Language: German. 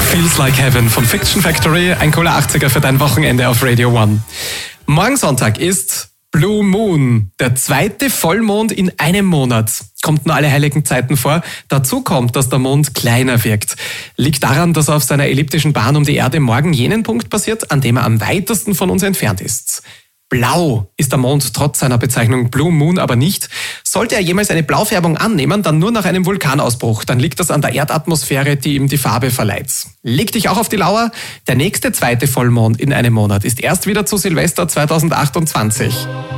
Feels Like Heaven von Fiction Factory, ein cooler 80er für dein Wochenende auf Radio One. Morgen Sonntag ist Blue Moon, der zweite Vollmond in einem Monat. Kommt nur alle heiligen Zeiten vor. Dazu kommt, dass der Mond kleiner wirkt. Liegt daran, dass er auf seiner elliptischen Bahn um die Erde morgen jenen Punkt passiert, an dem er am weitesten von uns entfernt ist. Blau ist der Mond trotz seiner Bezeichnung Blue Moon aber nicht. Sollte er jemals eine Blaufärbung annehmen, dann nur nach einem Vulkanausbruch. Dann liegt das an der Erdatmosphäre, die ihm die Farbe verleiht. Leg dich auch auf die Lauer. Der nächste zweite Vollmond in einem Monat ist erst wieder zu Silvester 2028.